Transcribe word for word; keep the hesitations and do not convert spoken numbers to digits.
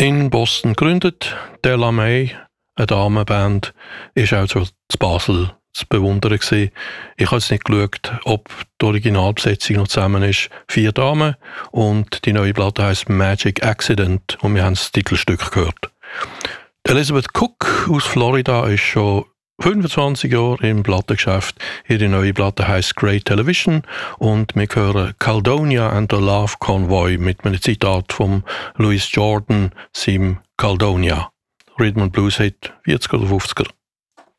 in Boston gegründet. Della May, eine Damenband, ist auch zu Basel zu bewundern gewesen. Ich habe jetzt nicht geschaut, ob die Originalbesetzung noch zusammen ist. Vier Damen und die neue Platte heisst Magic Accident und wir haben das Titelstück gehört. Elizabeth Cook aus Florida ist schon fünfundzwanzig Jahre im Plattengeschäft. Ihre neue Platte heisst Great Television und wir hören Caledonia and the Love Convoy mit einem Zitat von Louis Jordan, seinem Caledonia. Rhythm and Blues Hit vierziger oder fünfziger.